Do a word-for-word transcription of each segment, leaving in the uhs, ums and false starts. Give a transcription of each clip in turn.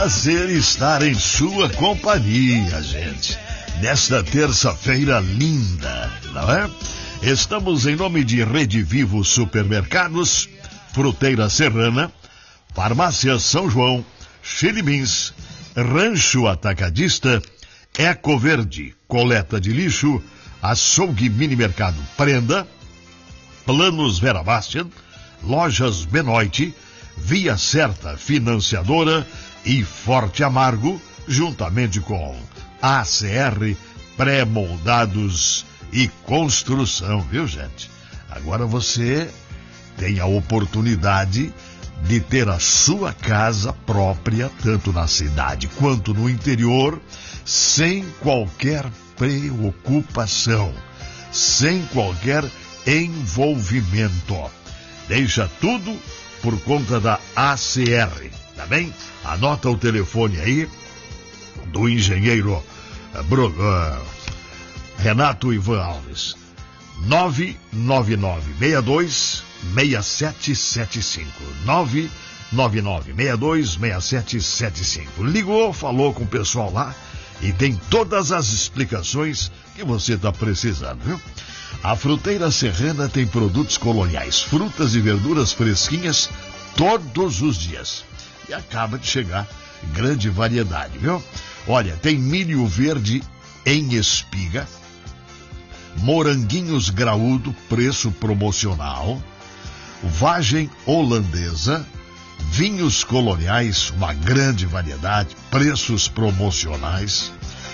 prazer estar em sua companhia, gente. Nesta terça-feira linda, não é? Estamos em nome de Rede Vivo Supermercados, Fruteira Serrana, Farmácia São João, Chili Beans, Rancho Atacadista, Eco Verde, Coleta de Lixo, Açougue Mini Mercado Prenda, Planos Vera Bastian, Lojas Benoit, Via Certa Financiadora e Forte Amargo, juntamente com A C R, Pré-Moldados e Construção, viu, gente? Agora você tem a oportunidade de ter a sua casa própria, tanto na cidade quanto no interior, sem qualquer preocupação, sem qualquer envolvimento. Deixa tudo por conta da A C R, tá bem? Anota o telefone aí do engenheiro uh, Bruno, uh, Renato Ivan Alves, nove nove nove seis dois seis sete sete cinco, nove nove nove seis dois seis sete sete cinco. Ligou, falou com o pessoal lá e tem todas as explicações que você está precisando, viu? A Fruteira Serrana tem produtos coloniais, frutas e verduras fresquinhas todos os dias. E acaba de chegar grande variedade, viu? Olha, tem milho verde em espiga, moranguinhos graúdo, preço promocional, vagem holandesa, vinhos coloniais, uma grande variedade, preços promocionais,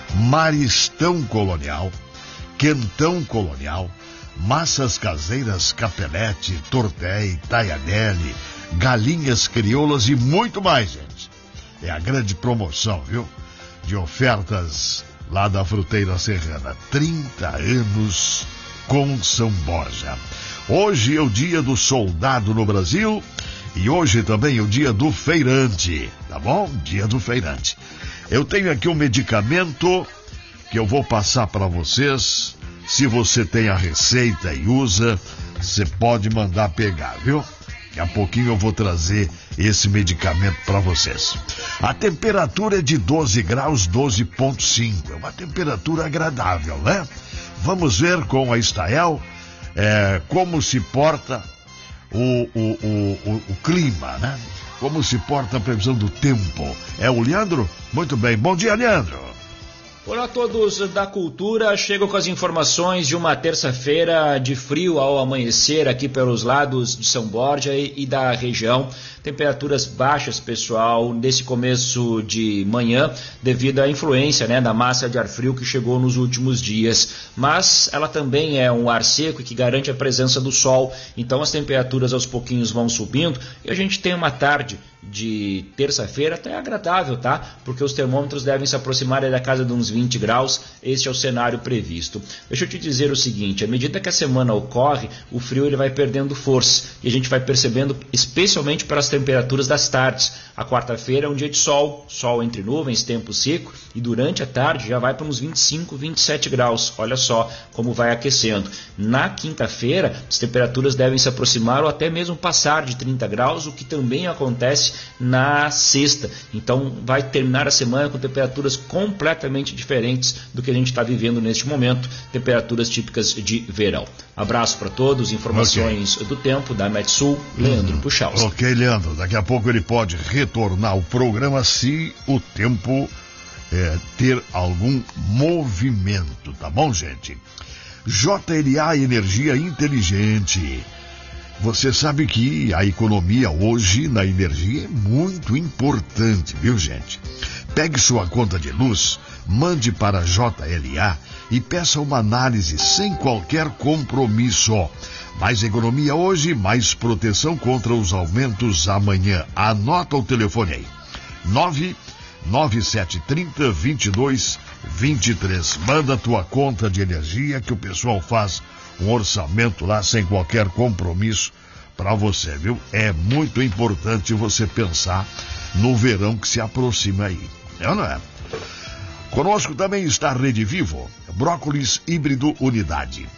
maristão colonial, quentão colonial, massas caseiras Capelete, Torté, Taianelli, galinhas crioulas e muito mais, gente. É a grande promoção, viu? De ofertas lá da Fruteira Serrana. trinta anos com São Borja. Hoje é o dia do soldado no Brasil e hoje também é o dia do feirante, tá bom? Dia do feirante. Eu tenho aqui um medicamento que eu vou passar para vocês. Se você tem a receita e usa, você pode mandar pegar, viu? Daqui a pouquinho eu vou trazer esse medicamento para vocês. A temperatura é de doze graus, doze vírgula cinco. É uma temperatura agradável, né? Vamos ver com a Estael é, como se porta o, o, o, o, o clima, né? Como se porta a previsão do tempo. É o Leandro? Muito bem. Bom dia, Leandro. Olá a todos da Cultura, chego com as informações de uma terça-feira de frio ao amanhecer aqui pelos lados de São Borja e, e da região. Temperaturas baixas, pessoal, nesse começo de manhã, devido à influência, né, da massa de ar frio que chegou nos últimos dias. Mas ela também é um ar seco que garante a presença do sol, então as temperaturas aos pouquinhos vão subindo e a gente tem uma tarde de terça-feira até agradável, tá? Porque os termômetros devem se aproximar da casa de uns vinte graus, este é o cenário previsto. Deixa eu te dizer o seguinte, à medida que a semana ocorre, o frio ele vai perdendo força e a gente vai percebendo especialmente para as temperaturas das tardes. A quarta-feira é um dia de sol, sol entre nuvens, tempo seco, e durante a tarde já vai para uns vinte e cinco, vinte e sete graus. Olha só como vai aquecendo. Na quinta-feira, as temperaturas devem se aproximar ou até mesmo passar de trinta graus, o que também acontece na sexta. Então vai terminar a semana com temperaturas completamente diferentes do que a gente está vivendo neste momento, temperaturas típicas de verão. Abraço para todos, informações okay. do tempo da Metsul, Leandro hum, Puchalski. Ok, Leandro, daqui a pouco ele pode retornar ao programa se o tempo é, ter algum movimento, tá bom, gente? J L A Energia Inteligente. Você sabe que a economia hoje na energia é muito importante, viu, gente? Pegue sua conta de luz, mande para a J L A e peça uma análise sem qualquer compromisso. Mais economia hoje, mais proteção contra os aumentos amanhã. Anota o telefone aí. nove nove sete três zero, dois dois dois três. Manda a tua conta de energia que o pessoal faz um orçamento lá sem qualquer compromisso para você, viu? É muito importante você pensar no verão que se aproxima aí. É ou não é? Conosco também está a Rede Vivo, brócolis híbrido unidade,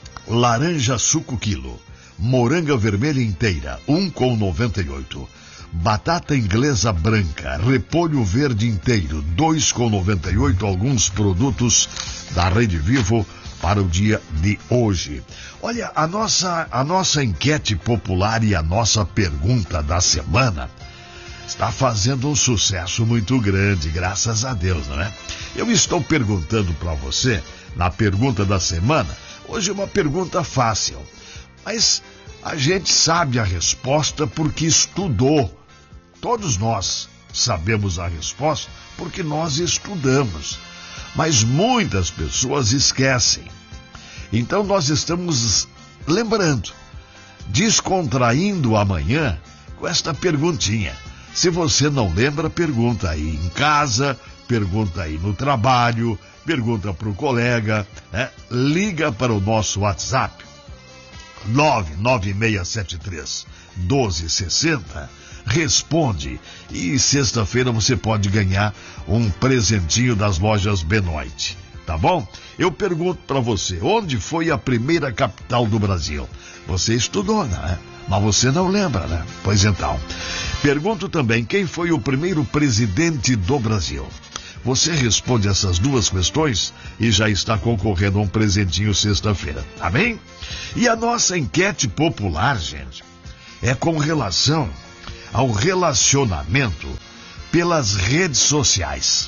laranja suco quilo, moranga vermelha inteira, um com noventa e oito, batata inglesa branca, repolho verde inteiro, dois reais e noventa e oito centavos, alguns produtos da Rede Vivo para o dia de hoje. Olha, a nossa, a nossa enquete popular e a nossa pergunta da semana está fazendo um sucesso muito grande, graças a Deus, não é? Eu estou perguntando para você, na pergunta da semana, hoje uma pergunta fácil, mas a gente sabe a resposta porque estudou. Todos nós sabemos a resposta porque nós estudamos, mas muitas pessoas esquecem. Então nós estamos lembrando, descontraindo amanhã com esta perguntinha. Se você não lembra, pergunta aí em casa, pergunta aí no trabalho, pergunta para o colega, né? Liga para o nosso WhatsApp, nove nove seis sete três, um dois seis zero, responde e sexta-feira você pode ganhar um presentinho das lojas Benoit, tá bom? Eu pergunto para você, onde foi a primeira capital do Brasil? Você estudou, né? Mas você não lembra, né? Pois então, pergunto também, quem foi o primeiro presidente do Brasil? Você responde essas duas questões e já está concorrendo a um presentinho sexta-feira, tá bem? E a nossa enquete popular, gente, é com relação ao relacionamento pelas redes sociais.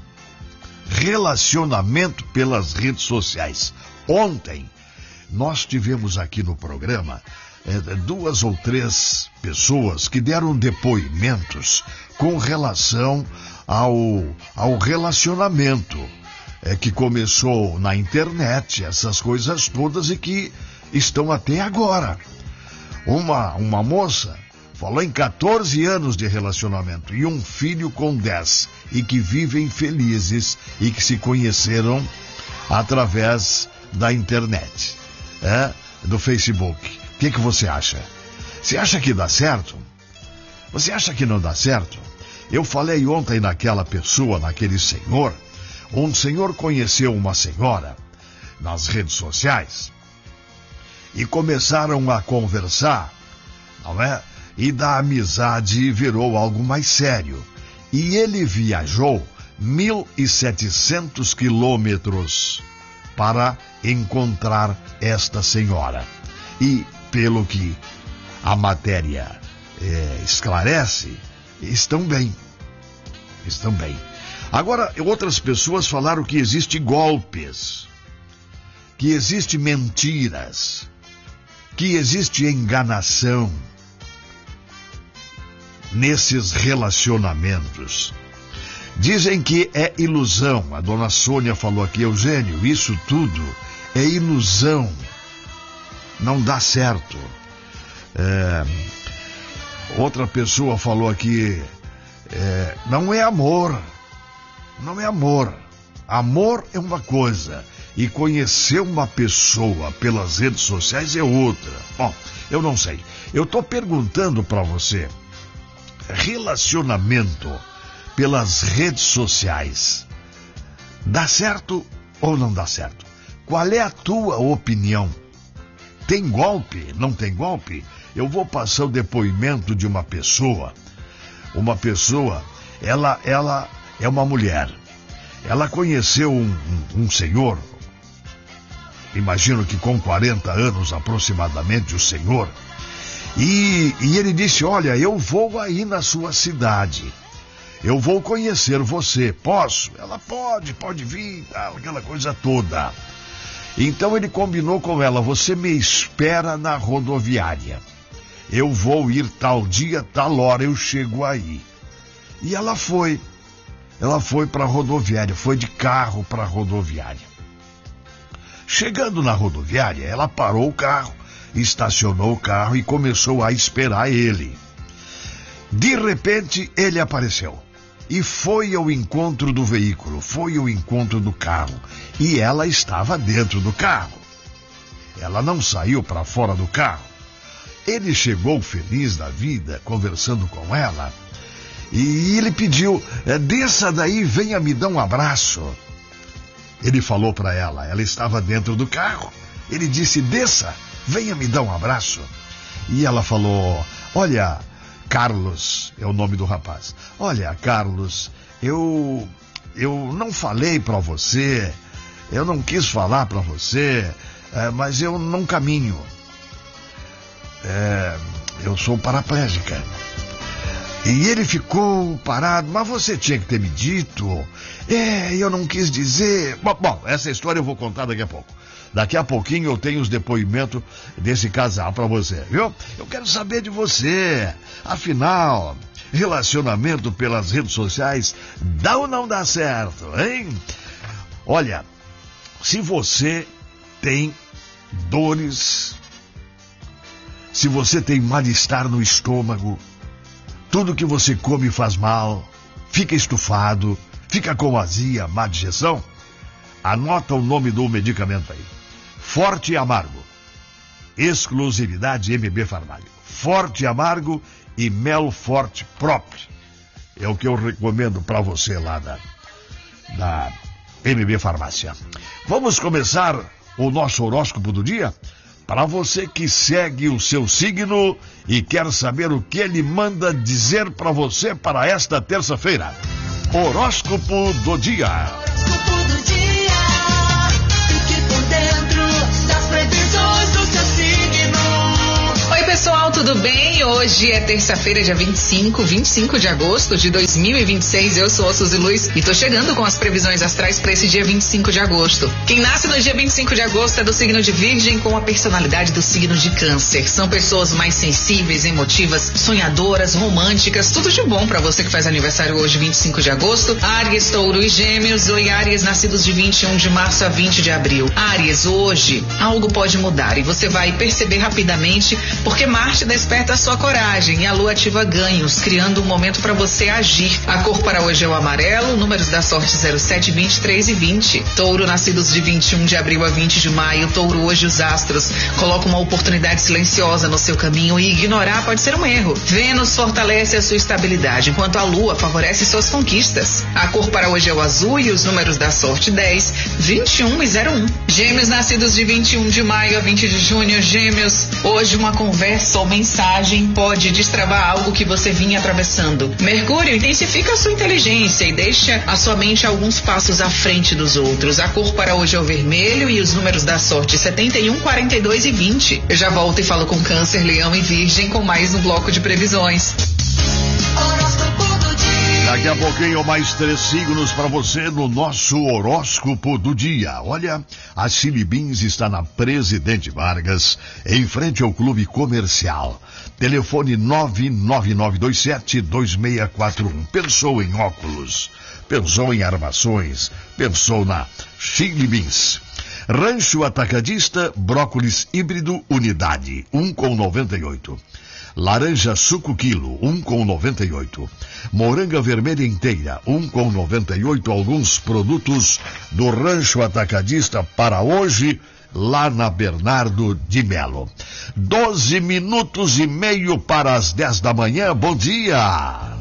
Relacionamento pelas redes sociais. Ontem, nós tivemos aqui no programa é, duas ou três pessoas que deram depoimentos com relação ao, ao relacionamento é, que começou na internet, essas coisas todas e que estão até agora. Uma, uma moça falou em quatorze anos de relacionamento e um filho com dez e que vivem felizes e que se conheceram através da internet, é, do Facebook. O que, que você acha? Você acha que dá certo? Você acha que não dá certo? Eu falei ontem naquela pessoa, naquele senhor, um senhor conheceu uma senhora nas redes sociais e começaram a conversar, não é? E da amizade virou algo mais sério. E ele viajou mil e setecentos quilômetros para encontrar esta senhora. E, pelo que a matéria é, esclarece, estão bem. Estão bem. Agora, outras pessoas falaram que existe golpes, que existe mentiras, que existe enganação nesses relacionamentos. Dizem que é ilusão. A dona Sônia falou aqui, Eugênio, isso tudo é ilusão. Não dá certo. É... Outra pessoa falou aqui, é... não é amor. Não é amor. Amor é uma coisa e conhecer uma pessoa pelas redes sociais é outra. Bom, eu não sei. Eu estou perguntando para você, relacionamento pelas redes sociais, dá certo ou não dá certo? Qual é a tua opinião? Tem golpe? Não tem golpe? Eu vou passar o depoimento de uma pessoa. Uma pessoa, ela, ela é uma mulher. Ela conheceu um, um, um senhor, imagino que com quarenta anos aproximadamente, o senhor, E, e ele disse, olha, eu vou aí na sua cidade, eu vou conhecer você, posso? Ela pode, pode vir, aquela coisa toda. Então ele combinou com ela, você me espera na rodoviária, eu vou ir tal dia, tal hora, eu chego aí. E ela foi, ela foi para a rodoviária, foi de carro para a rodoviária. Chegando na rodoviária, ela parou o carro, estacionou o carro e começou a esperar ele. De repente, ele apareceu e foi ao encontro do veículo, foi ao encontro do carro e ela estava dentro do carro. Ela não saiu para fora do carro. Ele chegou feliz da vida, conversando com ela, e ele pediu, desça daí, venha me dar um abraço. Ele falou para ela, ela estava dentro do carro, ele disse, desça, venha me dar um abraço. E ela falou, olha, Carlos, Carlos é o nome do rapaz. Olha, Carlos, eu, eu não falei pra você, eu não quis falar pra você, é, mas eu não caminho. É, eu sou paraplégica. E ele ficou parado, mas você tinha que ter me dito. É, eu não quis dizer. Bom, bom, essa história eu vou contar daqui a pouco. Daqui a pouquinho eu tenho os depoimentos desse casal pra você, viu? Eu quero saber de você. Afinal, relacionamento pelas redes sociais dá ou não dá certo, hein? Olha, se você tem dores, se você tem mal-estar no estômago, tudo que você come faz mal, fica estufado, fica com azia, má digestão, anota o nome do medicamento aí. Forte e Amargo. Exclusividade M B Farmácia. Forte e Amargo e Mel Forte Prop. É o que eu recomendo para você lá da, da M B Farmácia. Vamos começar o nosso horóscopo do dia? Para você que segue o seu signo e quer saber o que ele manda dizer para você para esta terça-feira. Horóscopo do dia. Horóscopo do dia. Fique por dentro das previsões do seu signo. Oi, pessoal, tudo bem? Hoje é terça-feira, dia vinte e cinco, vinte e cinco de agosto de dois mil e vinte e seis. Eu sou a Suzy Luiz e tô chegando com as previsões astrais para esse dia vinte e cinco de agosto. Quem nasce no dia vinte e cinco de agosto é do signo de Virgem com a personalidade do signo de Câncer. São pessoas mais sensíveis, emotivas, sonhadoras, românticas, tudo de bom para você que faz aniversário hoje, vinte e cinco de agosto. Áries, Touro e Gêmeos. Oi, Áries, nascidos de vinte e um de março a vinte de abril. Áries, hoje algo pode mudar e você vai perceber rapidamente porque Marte desperta a sua coragem e a Lua ativa ganhos, criando um momento para você agir. A cor para hoje é o amarelo, números da sorte zero sete, vinte e três e vinte. Touro, nascidos de vinte e um de abril a vinte de maio. Touro, hoje os astros colocam uma oportunidade silenciosa no seu caminho e ignorar pode ser um erro. Vênus fortalece a sua estabilidade, enquanto a Lua favorece suas conquistas. A cor para hoje é o azul e os números da sorte dez, vinte e um e zero um. Gêmeos, nascidos de vinte e um de maio a vinte de junho. Gêmeos, hoje uma conversa ou mensagem pode destravar algo que você vinha atravessando. Mercúrio intensifica a sua inteligência e deixa a sua mente alguns passos à frente dos outros. A cor para hoje é o vermelho e os números da sorte setenta e um, quarenta e dois e vinte. Eu já volto e falo com Câncer, Leão e Virgem com mais um bloco de previsões. Horóscopo do dia. Daqui a pouquinho mais três signos para você no nosso horóscopo do dia. Olha, a Chili Beans está na Presidente Vargas, em frente ao Clube Comercial. Telefone nove nove nove dois sete, dois seis quatro um. Pensou em óculos, pensou em armações, pensou na Chili Beans. Rancho Atacadista, brócolis híbrido unidade, um com noventa e oito. Laranja suco quilo, um com noventa e oito. Moranga vermelha inteira, um com noventa e oito. Alguns produtos do Rancho Atacadista para hoje, lá na Bernardo de Melo. Doze minutos e meio para as dez da manhã. Bom dia!